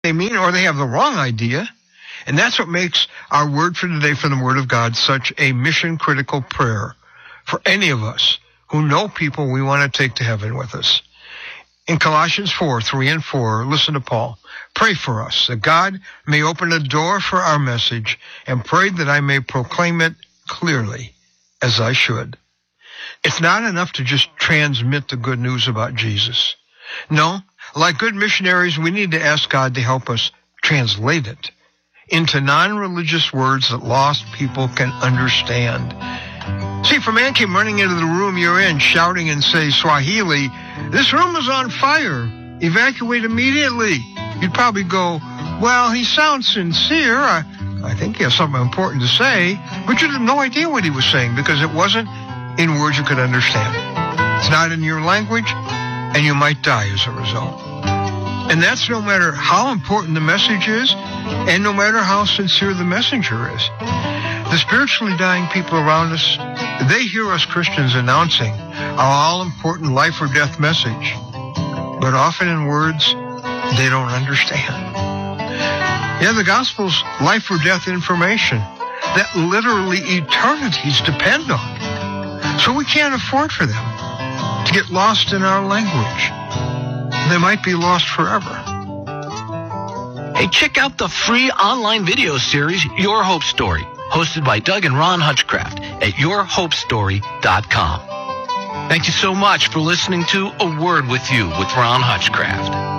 they mean, or they have the wrong idea. And that's what makes our word for today from the Word of God such a mission-critical prayer for any of us who know people we want to take to heaven with us. In Colossians 4:3-4, listen to Paul. Pray for us that God may open a door for our message, and pray that I may proclaim it clearly as I should. It's not enough to just transmit the good news about Jesus. No, like good missionaries, we need to ask God to help us translate it into non-religious words that lost people can understand. See, if a man came running into the room you're in, shouting in, say, Swahili, "This room is on fire. Evacuate immediately," you'd probably go, "Well, he sounds sincere. I think he has something important to say." But you'd have no idea what he was saying because it wasn't in words you could understand. It's not in your language, and you might die as a result. And that's no matter how important the message is, and no matter how sincere the messenger is. The spiritually dying people around us, they hear us Christians announcing our all-important life or death message, but often in words they don't understand. Yeah, the gospel's life or death information that literally eternities depend on. So we can't afford for them to get lost in our language. They might be lost forever. Hey, check out the free online video series, Your Hope Story, hosted by Doug and Ron Hutchcraft at yourhopestory.com. Thank you so much for listening to A Word With You with Ron Hutchcraft.